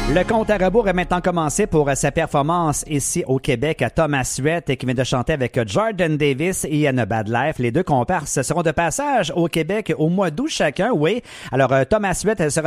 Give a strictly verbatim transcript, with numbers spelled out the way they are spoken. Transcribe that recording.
Le compte à rebours est maintenant commencé pour sa performance ici au Québec à Thomas Sweat qui vient de chanter avec Jordan Davis et Ian Bad Life. Les deux comparses seront de passage au Québec au mois d'août chacun, oui. Alors Thomas Sweat sera